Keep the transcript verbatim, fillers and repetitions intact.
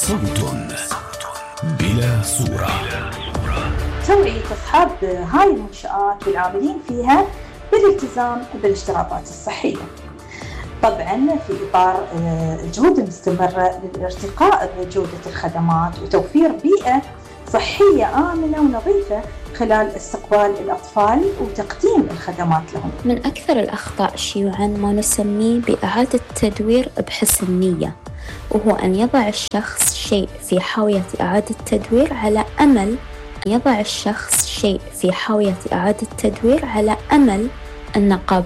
صوت بلا صورة. توعية أصحاب هاي المنشآت والعاملين فيها بالالتزام بالاشتراطات الصحية، طبعاً في إطار الجهود المستمرة للارتقاء بجودة الخدمات وتوفير بيئة صحية آمنة ونظيفة خلال استقبال الأطفال وتقديم الخدمات لهم. من أكثر الأخطاء شيوعاً ما نسميه بإعادة تدوير بحسن نية، وهو أن يضع الشخص شيء في حاوية إعادة تدوير على أمل أن يضع الشخص شيء في حاوية إعادة تدوير على أمل أن قابل